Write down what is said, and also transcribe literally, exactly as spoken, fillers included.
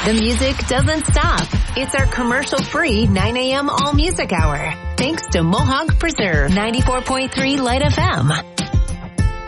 The music doesn't stop. It's our commercial-free nine a.m. all music hour. Thanks to Mohawk Preserve ninety-four point three Light F M.